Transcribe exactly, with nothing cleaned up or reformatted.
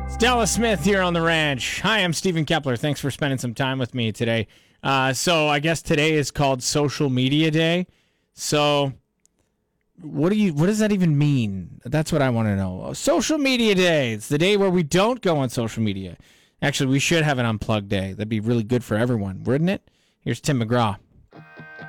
It's Dallas Smith here on the ranch. Hi, I'm Stephen Kepler. Thanks for spending some time with me today. Uh, so I guess today is called Social Media Day. So what do you? What does that even mean? That's what I want to know. Social Media Day. It's the day where we don't go on social media. Actually, we should have an unplugged day. That'd be really good for everyone, wouldn't it? Here's Tim McGraw.